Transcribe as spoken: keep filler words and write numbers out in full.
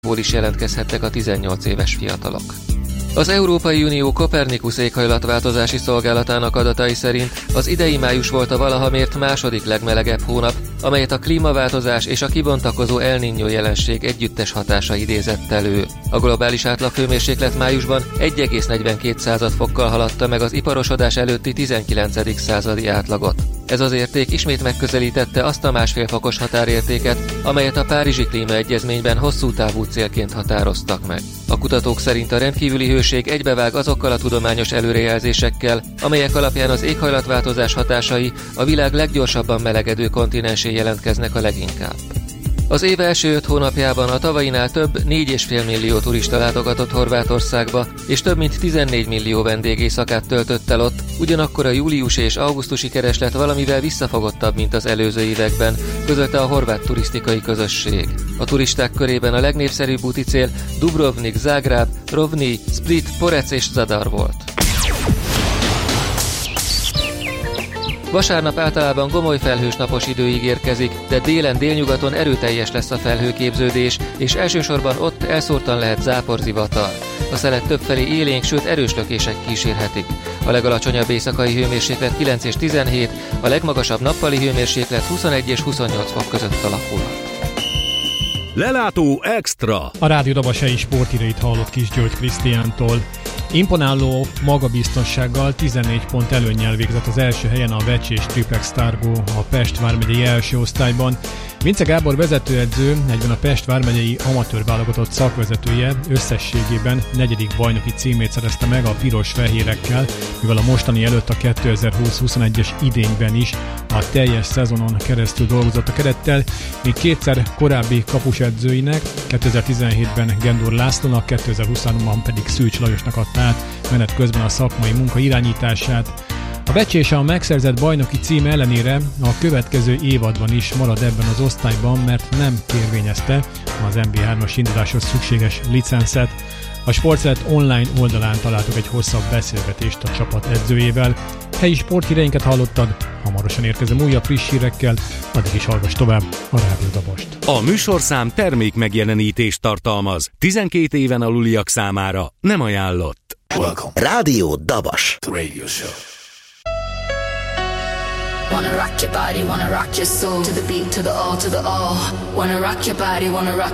ból is jelentkezhettek a tizennyolc éves fiatalok. Az Európai Unió Copernicus éghajlatváltozási szolgálatának adatai szerint az idei május volt a valaha mért második legmelegebb hónap, amelyet a klímaváltozás és a kibontakozó El Niño jelenség együttes hatása idézett elő. A globális átlaghőmérséklet májusban egy egész negyvenkét fokkal haladta meg az iparosodás előtti tizenkilencedik századi átlagot. Ez az érték ismét megközelítette azt a másfél fokos határértéket, amelyet a Párizsi Klímaegyezményben hosszú távú célként határoztak meg. A kutatók szerint a rendkívüli hőség egybevág azokkal a tudományos előrejelzésekkel, amelyek alapján az éghajlatváltozás hatásai a világ leggyorsabban melegedő kontinensén jelentkeznek a leginkább. Az év első öt hónapjában a tavainál több négy egész öt millió turista látogatott Horvátországba, és több mint tizennégy millió vendég éjszakát töltött el ott, ugyanakkor a júliusi és augusztusi kereslet valamivel visszafogottabb, mint az előző években, közölte a horvát turisztikai közösség. A turisták körében a legnépszerűbb úti cél Dubrovnik, Zágráb, Rovni, Split, Porec és Zadar volt. Vasárnap általában gomoly felhős napos idő ígérkezik, de délen délnyugaton erőteljes lesz a felhőképződés, és elsősorban ott elszórtan lehet záporzivatar. A szelet többfelé élénk, sőt erős lökések kísérhetik. A legalacsonyabb éjszakai hőmérséklet kilenc és tizenhét, a legmagasabb nappali hőmérséklet huszonegy és huszonnyolc fok között alakulhat. Lelátó Extra. A Rádió Dabasai sporthíreit hallott Kis György Krisztiántól. Imponáló magabiztossággal tizennégy pont előnnyel végzett az első helyen a Vecsés Triplex Targo a Pest vármegyei első osztályban. Vince Gábor vezetőedző, egyben a Pest vármegyei amatőr válogatott szakvezetője összességében negyedik bajnoki címét szerezte meg a piros-fehérekkel, mivel a mostani előtt a kétezer-húsz-huszonegyes idényben is a teljes szezonon keresztül dolgozott a kerettel, míg kétszer korábbi kapusedzőinek, kétezer-tizenhétben Gendor Lászlónak, kétezer-huszonban pedig Szűcs Lajosnak adta át menet közben a szakmai munka irányítását. A Vecsés a megszerzett bajnoki cím ellenére a következő évadban is marad ebben az osztályban, mert nem kérvényezte az em bé hármas induláshoz szükséges licenszet. A Sportszeret online oldalán találtuk egy hosszabb beszélgetést a csapat edzőjével. Helyi sporthíreinket hallottad, hamarosan érkezem újabb friss hírekkel, addig is hallgass tovább a Rádió Dabast. A műsorszám termék megjelenítést tartalmaz. tizenkét éven aluliak számára nem ajánlott. Welcome. Rádió Dabas. The radio show. Wanna rock your body, wanna rock your soul, to the beat, to the all, to the all. Wanna rock your body, wanna rock